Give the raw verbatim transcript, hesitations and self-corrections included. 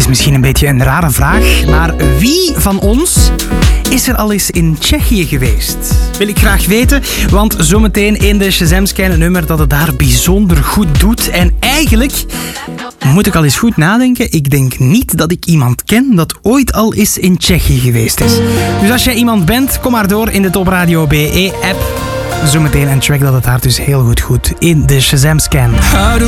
misschien een beetje een rare vraag, maar wie van ons is er al eens in Tsjechië geweest? Wil ik graag weten, want zometeen in de Shazam-scan een nummer dat het daar bijzonder goed doet. En eigenlijk moet ik al eens goed nadenken. Ik denk niet dat ik iemand ken dat ooit al eens in Tsjechië geweest is. Dus als jij iemand bent, kom maar door in de Top Radio B E-app. Zometeen een track dat het daar dus heel goed goed in de Shazam-scan.